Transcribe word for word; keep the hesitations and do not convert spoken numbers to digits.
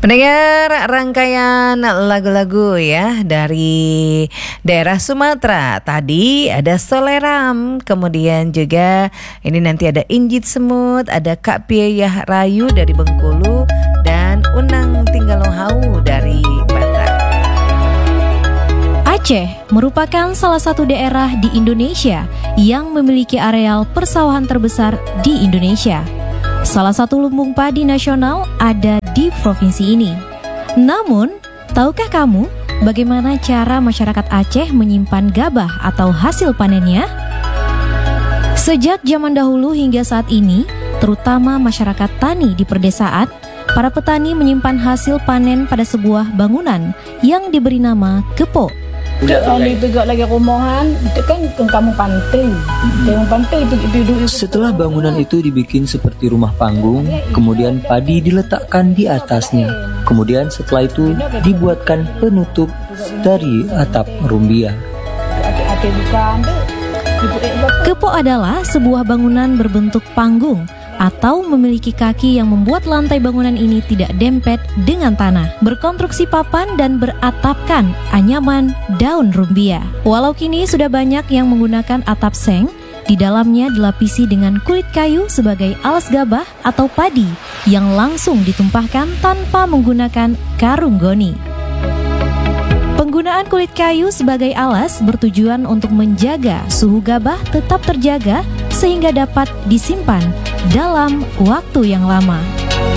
Pendengar, rangkaian lagu-lagu ya dari daerah Sumatera. Tadi ada Soleram, kemudian juga ini nanti ada Injit Semut, ada Kak Pieyah Rayu dari Bengkulu, dan Unang Tinggalohau dari Batak. Aceh merupakan salah satu daerah di Indonesia yang memiliki areal persawahan terbesar di Indonesia. Salah satu lumbung padi nasional ada di provinsi ini. Namun, tahukah kamu bagaimana cara masyarakat Aceh menyimpan gabah atau hasil panennya? Sejak zaman dahulu hingga saat ini, terutama masyarakat tani di perdesaan, para petani menyimpan hasil panen pada sebuah bangunan yang diberi nama gepo. Kalau dipegang lagi rumahan, itu kan ke kamu pantai. Kamu pantai itu duduk. Setelah bangunan itu dibikin seperti rumah panggung, kemudian padi diletakkan di atasnya. Kemudian setelah itu dibuatkan penutup dari atap rumbia. Gepo adalah sebuah bangunan berbentuk panggung atau memiliki kaki yang membuat lantai bangunan ini tidak dempet dengan tanah, berkonstruksi papan dan beratapkan anyaman daun rumbia. Walau kini sudah banyak yang menggunakan atap seng, di dalamnya dilapisi dengan kulit kayu sebagai alas gabah atau padi yang langsung ditumpahkan tanpa menggunakan karung goni. Penggunaan kulit kayu sebagai alas bertujuan untuk menjaga suhu gabah tetap terjaga sehingga dapat disimpan dalam waktu yang lama.